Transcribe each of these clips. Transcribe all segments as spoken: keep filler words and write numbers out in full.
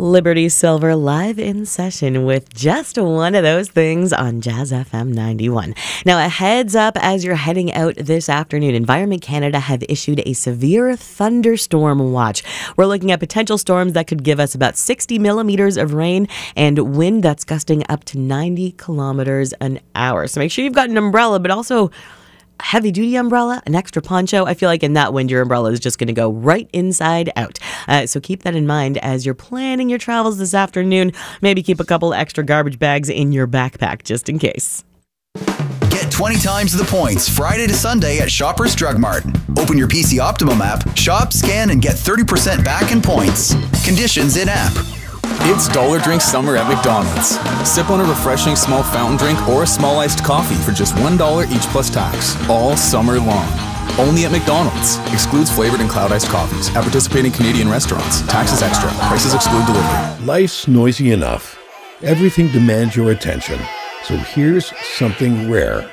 Liberty Silver live in session with just one of those things on Jazz F M ninety-one. Now, a heads up as you're heading out this afternoon. Environment Canada have issued a severe thunderstorm watch. We're looking at potential storms that could give us about sixty millimeters of rain and wind that's gusting up to ninety kilometers an hour. So make sure you've got an umbrella, but also heavy duty umbrella, an extra poncho. I feel like in that wind, your umbrella is just going to go right inside out. Uh, so keep that in mind as you're planning your travels this afternoon. Maybe keep a couple extra garbage bags in your backpack just in case. Get twenty times the points Friday to Sunday at Shoppers Drug Mart. Open your P C Optimum app, shop, scan, and get thirty percent back in points. Conditions in app. It's Dollar Drink Summer at McDonald's. Sip on a refreshing small fountain drink or a small iced coffee for just one dollar each plus tax, all summer long. Only at McDonald's. Excludes flavored and cloud iced coffees at participating Canadian restaurants. Taxes extra. Prices exclude delivery. Life's noisy enough. Everything demands your attention. So here's something rare.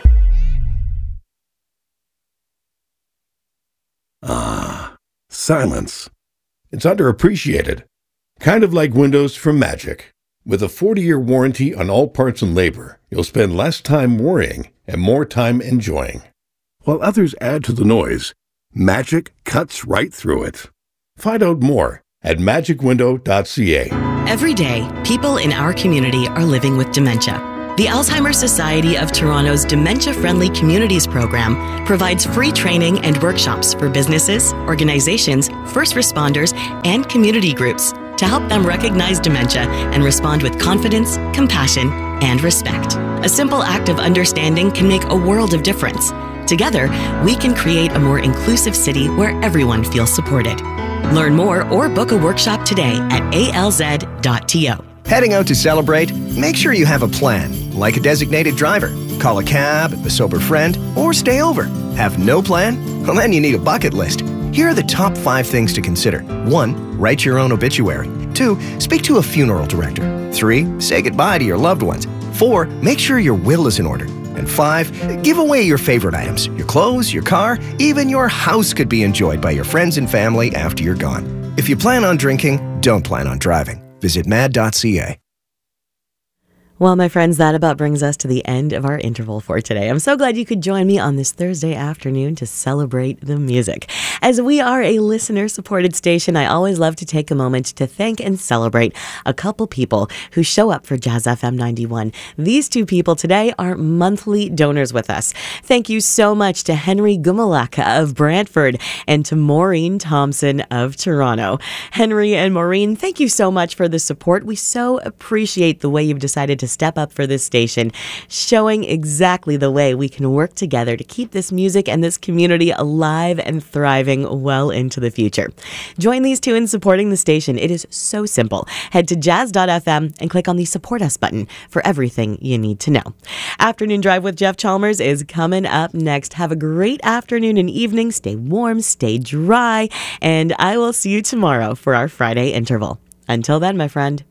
Ah, silence. It's underappreciated. Kind of like windows from Magic. With a forty-year warranty on all parts and labor, you'll spend less time worrying and more time enjoying. While others add to the noise, Magic cuts right through it. Find out more at magic window dot c a. Every day, people in our community are living with dementia. The Alzheimer's Society of Toronto's Dementia Friendly Communities program provides free training and workshops for businesses, organizations, first responders, and community groups to help them recognize dementia and respond with confidence, compassion, and respect. A simple act of understanding can make a world of difference. Together, we can create a more inclusive city where everyone feels supported. Learn more or book a workshop today at a l z dot t o. Heading out to celebrate? Make sure you have a plan, like a designated driver. Call a cab, a sober friend, or stay over. Have no plan? Well, then you need a bucket list. Here are the top five things to consider. One, write your own obituary. Two, speak to a funeral director. Three, say goodbye to your loved ones. Four, make sure your will is in order. And five, give away your favorite items. Your clothes, your car, even your house could be enjoyed by your friends and family after you're gone. If you plan on drinking, don't plan on driving. Visit mad dot c a. Well, my friends, that about brings us to the end of our interval for today. I'm so glad you could join me on this Thursday afternoon to celebrate the music. As we are a listener-supported station, I always love to take a moment to thank and celebrate a couple people who show up for Jazz F M ninety-one. These two people today are monthly donors with us. Thank you so much to Henry Gumalaka of Brantford and to Maureen Thompson of Toronto. Henry and Maureen, thank you so much for the support. We so appreciate the way you've decided to step up for this station, showing exactly the way we can work together to keep this music and this community alive and thriving well into the future. Join these two in supporting the station. It is so simple. Head to jazz dot f m and click on the Support Us button for everything you need to know. Afternoon Drive with Jeff Chalmers is coming up next. Have a great afternoon and evening. Stay warm, stay dry, and I will see you tomorrow for our Friday interval. Until then, my friend.